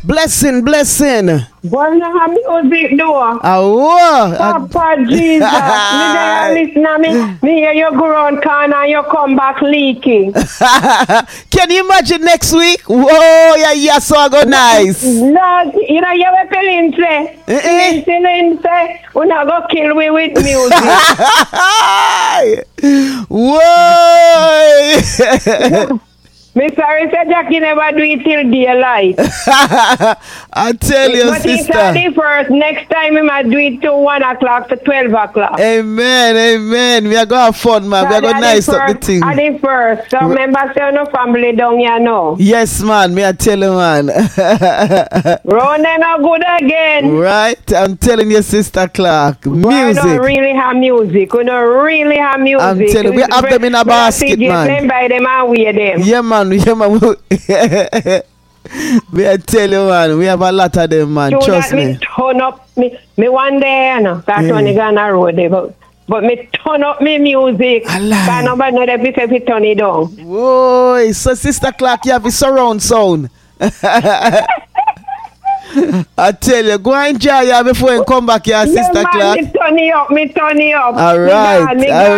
Blessing. Boy, you have music though. Papa Jesus. Me hear you go around corner and you come back leaking. Can you imagine next week? Whoa, yeah, so I go nice. No, you know, you were feeling say, we not go kill me with music. Whoa. Me sorry, say Jackie never do it till daylight. I tell you, but sister. But it's first. Next time, we might do it till 1 o'clock to 12 o'clock. Amen. We are going to have fun, man. We are going to nice up the thing. At the first. So remember, say no family down here now. Yes, man. Me I tell you, man. Ronan are good again. Right. I'm telling you, Sister Clark. Music. We don't really have music. I'm telling you, we have them in a basket, man. Them by them and wear them. Yeah, man. We I tell you, man, we have a lot of them, man. So trust me. Turn up me one day, you know, that's when you go on the road, but me turn up me music. But nobody know that if you turn it down. Whoa, so Sister Clark, you have a surround sound. I tell you, go and enjoy you before you come back here, Sister Clark. Me turn it up. All right.